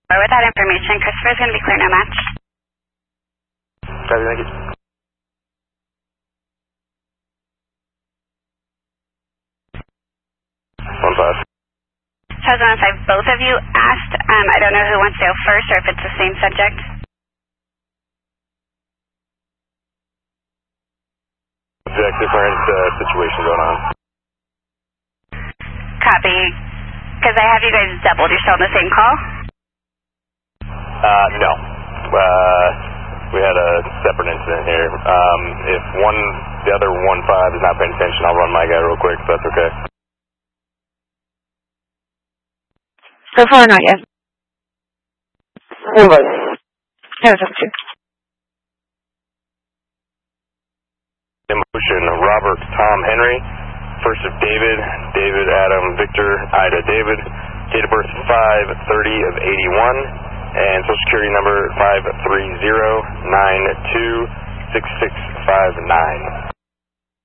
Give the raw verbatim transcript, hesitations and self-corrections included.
With that information, Christopher's going to be clear no match. Copy, thank you. One five. Charles one five, both of you asked. Um, I don't know who wants to go first or if it's the same subject. Subject, different uh, situation going on. Copy. Because I have you guys doubled. You're still on the same call? Uh, no. Uh, we had a separate incident here. Um, if one, the other one five is not paying attention, I'll run my guy real quick, if that's okay. So far, not yet. Anybody? No, it's up to. Emotion, Robert, Tom, Henry. First of David, David, Adam, Victor, Ida, David. Date of birth five thirty of eighty-one. And Social Security number five three zero nine two six six five nine.